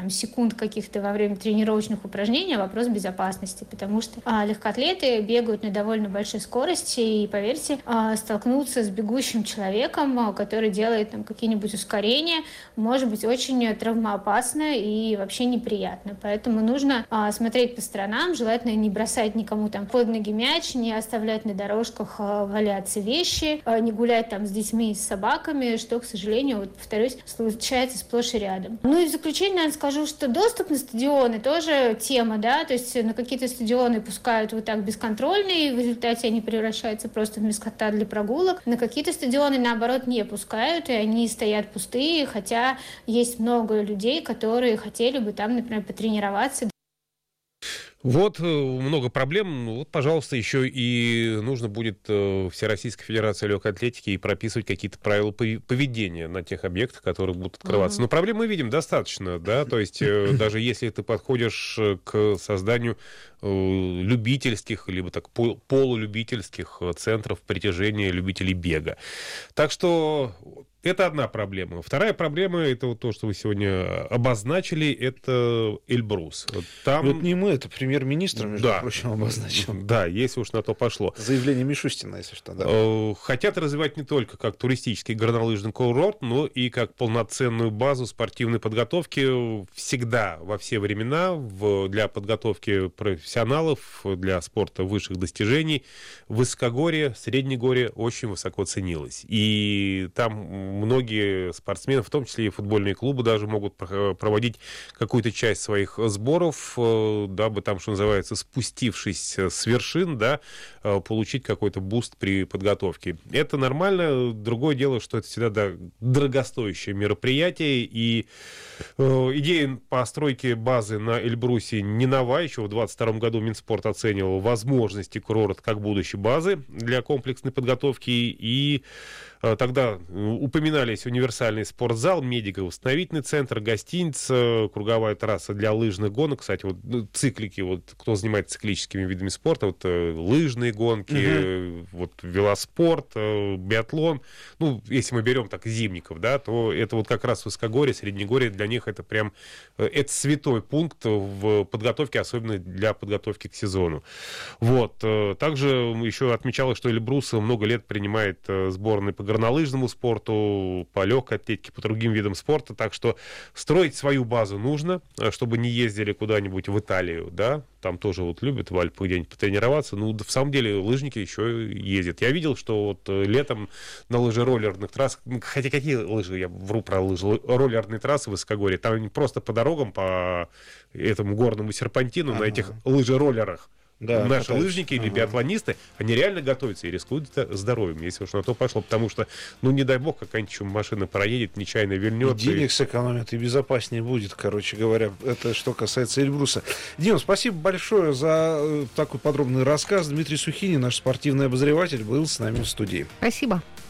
там, секунд каких-то во время тренировочных упражнений, а вопрос безопасности, потому что легкоатлеты бегают на довольно большой скорости, и, поверьте, столкнуться с бегущим человеком, который делает там какие-нибудь ускорения, может быть очень травмоопасно и вообще неприятно. Поэтому нужно смотреть по сторонам, желательно не бросать никому там под ноги мяч, не оставлять на дорожках валяться вещи, не гулять там с детьми и с собаками, что, к сожалению, вот, повторюсь, случается сплошь и рядом. Ну и в заключение, наверное, скажу, что доступ на стадионы тоже тема, да, то есть на какие-то стадионы пускают вот так бесконтрольно, и в результате они превращаются просто в места для прогулок. На какие-то стадионы, наоборот, не пускают, и они стоят пустые, хотя есть много людей, которые хотели бы там, например, потренироваться. Вот много проблем. Вот, пожалуйста, еще и нужно будет Всероссийской Федерации легкой атлетики и прописывать какие-то правила поведения на тех объектах, которые будут открываться. Но проблем мы видим достаточно, да, то есть даже если ты подходишь к созданию любительских, либо так полулюбительских центров притяжения любителей бега. Так что это одна проблема. Вторая проблема, это вот то, что вы сегодня обозначили, это Эльбрус. Там... Это не мы, это премьер-министр, между прочим, обозначил. Да, если уж на то пошло. Заявление Мишустина, если что. Да. Хотят развивать не только как туристический горнолыжный курорт, но и как полноценную базу спортивной подготовки всегда, во все времена, для подготовки профессионалов, для спорта высших достижений. Высокогорье, Среднегорье очень высоко ценилось. И там многие спортсмены, в том числе и футбольные клубы, даже могут проводить какую-то часть своих сборов, дабы там, что называется, спустившись с вершин, да, получить какой-то буст при подготовке. Это нормально. Другое дело, что это всегда дорогостоящее мероприятие, и идея постройки базы на Эльбрусе не нова. Еще в 2022 году Минспорт оценивал возможности курорта как будущей базы для комплексной подготовки, и тогда упоминались универсальный спортзал, медико-восстановительный центр, гостиница, круговая трасса для лыжных гонок. Кстати, вот циклики, вот кто занимается циклическими видами спорта, вот лыжные гонки, вот велоспорт, биатлон. Ну, если мы берем так зимников, да, то это вот как раз высокогорье, Среднегорье, для них это прям это святой пункт в подготовке, особенно для подготовки к сезону. Вот. Также еще отмечалось, что Эльбрус много лет принимает сборные по горнолыжному спорту, по легкой атлетике, по другим видам спорта, так что строить свою базу нужно, чтобы не ездили куда-нибудь в Италию, да, там тоже вот любят в Альпах где-нибудь потренироваться, ну, в самом деле лыжники еще ездят. Я видел, что вот летом на лыжероллерных трассах, хотя какие лыжи, я вру про лыжи, роллерные трассы в высокогорье, там они просто по дорогам, по этому горному серпантину на этих лыжероллерах. Да, наши лыжники или биатлонисты, они реально готовятся и рискуют здоровьем, если уж на то пошло, потому что, ну, не дай бог, какая-нибудь машина проедет, нечаянно вильнет. И денег сэкономят, и безопаснее будет, короче говоря. Это что касается Эльбруса. Дима, спасибо большое за такой подробный рассказ. Дмитрий Сухинин, наш спортивный обозреватель, был с нами в студии. Спасибо.